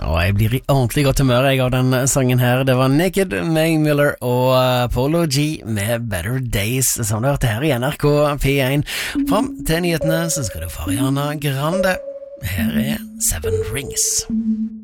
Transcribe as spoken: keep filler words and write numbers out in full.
Og jeg blir i ordentlig godt humør jeg av den sangen her. Det var Naked, May Miller og Polo G med Better Days, som du hørte her i N R K P én. Fram til nyhetene så skal du få Ariana Grande. Her er Seven Rings.